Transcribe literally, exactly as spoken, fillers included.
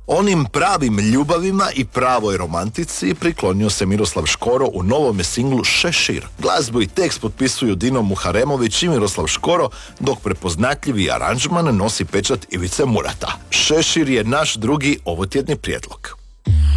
Onim pravim ljubavima i pravoj romantici priklonio se Miroslav Škoro u novome singlu Šešir. Glazbu i tekst potpisuju Dino Muharemović i Miroslav Škoro, dok prepoznatljivi aranžman nosi pečat Ivice Murata. Šešir je naš drugi ovotjedni prijedlog.